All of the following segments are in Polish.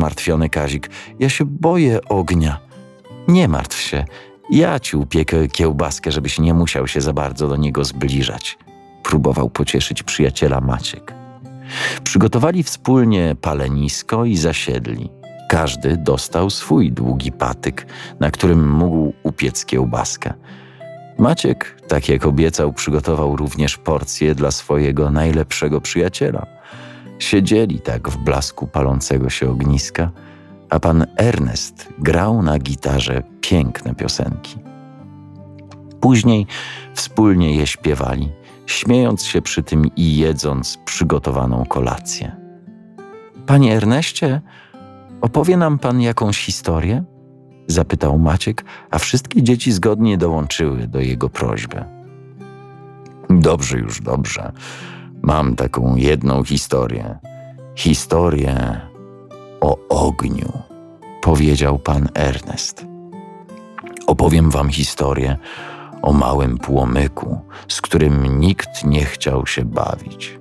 zmartwiony Kazik. Ja się boję ognia. Nie martw się. Ja ci upiekę kiełbaskę, żebyś nie musiał się za bardzo do niego zbliżać. Próbował pocieszyć przyjaciela Maciek. Przygotowali wspólnie palenisko i zasiedli. Każdy dostał swój długi patyk, na którym mógł upiec kiełbaskę. Maciek, tak jak obiecał, przygotował również porcję dla swojego najlepszego przyjaciela. Siedzieli tak w blasku palącego się ogniska, a pan Ernest grał na gitarze piękne piosenki. Później wspólnie je śpiewali, śmiejąc się przy tym i jedząc przygotowaną kolację. Panie Erneście, opowie nam pan jakąś historię? Zapytał Maciek, a wszystkie dzieci zgodnie dołączyły do jego prośby. Dobrze już, dobrze. Mam taką jedną historię. Historię o ogniu, powiedział pan Ernest. Opowiem wam historię o małym płomyku, z którym nikt nie chciał się bawić.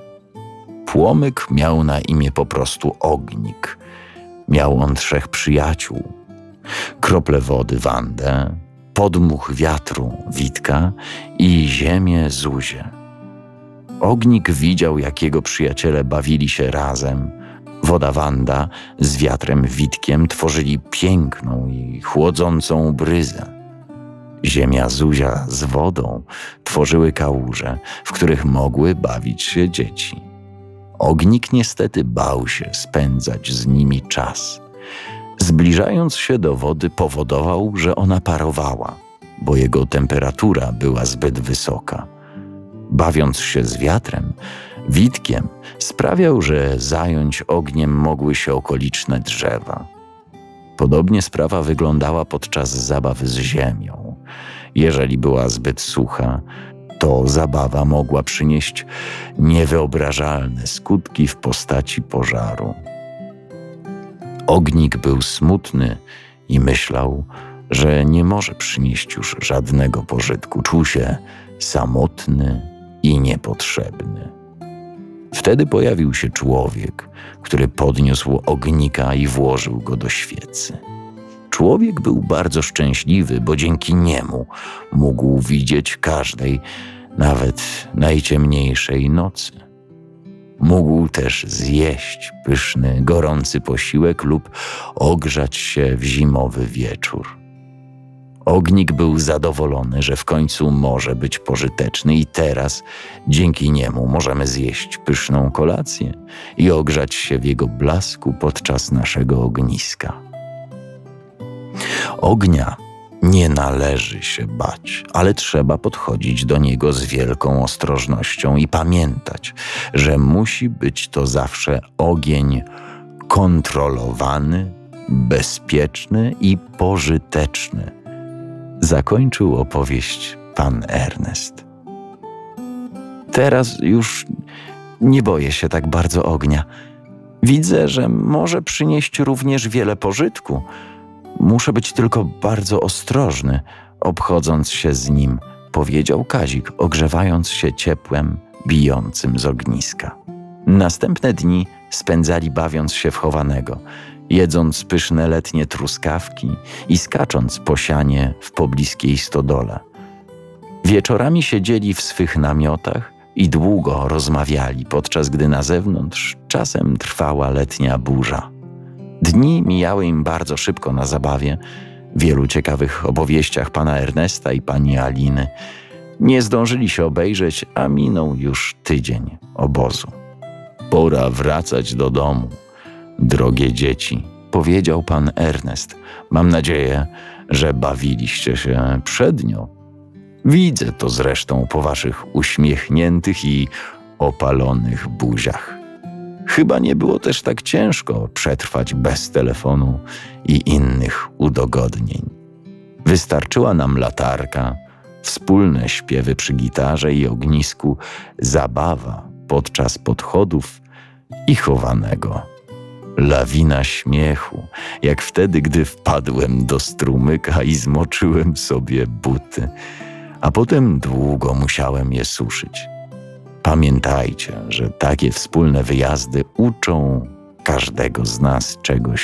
Płomyk miał na imię po prostu Ognik. Miał on 3 przyjaciół. Krople wody Wandę, podmuch wiatru Witka i ziemię Zuzię. Ognik widział, jak jego przyjaciele bawili się razem. Woda Wanda z wiatrem Witkiem tworzyli piękną i chłodzącą bryzę. Ziemia Zuzia z wodą tworzyły kałuże, w których mogły bawić się dzieci. Ognik niestety bał się spędzać z nimi czas. Zbliżając się do wody, powodował, że ona parowała, bo jego temperatura była zbyt wysoka. Bawiąc się z wiatrem, Witkiem sprawiał, że zająć ogniem mogły się okoliczne drzewa. Podobnie sprawa wyglądała podczas zabawy z ziemią. Jeżeli była zbyt sucha, to zabawa mogła przynieść niewyobrażalne skutki w postaci pożaru. Ognik był smutny i myślał, że nie może przynieść już żadnego pożytku. Czuł się samotny i niepotrzebny. Wtedy pojawił się człowiek, który podniósł ognika i włożył go do świecy. Człowiek był bardzo szczęśliwy, bo dzięki niemu mógł widzieć każdej, nawet najciemniejszej nocy. Mógł też zjeść pyszny, gorący posiłek lub ogrzać się w zimowy wieczór. Ognik był zadowolony, że w końcu może być pożyteczny i teraz dzięki niemu możemy zjeść pyszną kolację i ogrzać się w jego blasku podczas naszego ogniska. Ognia nie należy się bać, ale trzeba podchodzić do niego z wielką ostrożnością i pamiętać, że musi być to zawsze ogień kontrolowany, bezpieczny i pożyteczny. Zakończył opowieść pan Ernest. Teraz już nie boję się tak bardzo ognia. Widzę, że może przynieść również wiele pożytku. Muszę być tylko bardzo ostrożny, obchodząc się z nim, powiedział Kazik, ogrzewając się ciepłem bijącym z ogniska. Następne dni spędzali bawiąc się w chowanego, jedząc pyszne letnie truskawki i skacząc po sianie w pobliskiej stodole. Wieczorami siedzieli w swych namiotach i długo rozmawiali, podczas gdy na zewnątrz czasem trwała letnia burza. Dni mijały im bardzo szybko na zabawie, wielu ciekawych opowieściach pana Ernesta i pani Aliny. Nie zdążyli się obejrzeć, a minął już tydzień obozu. Pora wracać do domu, drogie dzieci, powiedział pan Ernest. Mam nadzieję, że bawiliście się przednio. Widzę to zresztą po waszych uśmiechniętych i opalonych buziach. Chyba nie było też tak ciężko przetrwać bez telefonu i innych udogodnień. Wystarczyła nam latarka, wspólne śpiewy przy gitarze i ognisku, zabawa podczas podchodów i chowanego. Lawina śmiechu, jak wtedy, gdy wpadłem do strumyka i zmoczyłem sobie buty, a potem długo musiałem je suszyć. Pamiętajcie, że takie wspólne wyjazdy uczą każdego z nas czegoś